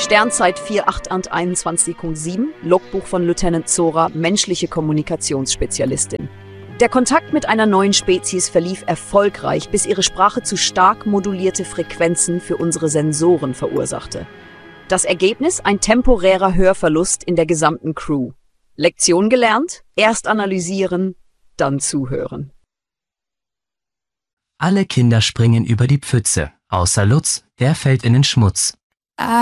Sternzeit 4821.7, Logbuch von Lieutenant Zora, menschliche Kommunikationsspezialistin. Der Kontakt mit einer neuen Spezies verlief erfolgreich, bis ihre Sprache zu stark modulierte Frequenzen für unsere Sensoren verursachte. Das Ergebnis: ein temporärer Hörverlust in der gesamten Crew. Lektion gelernt? Erst analysieren, dann zuhören. Alle Kinder springen über die Pfütze, außer Lutz, der fällt in den Schmutz.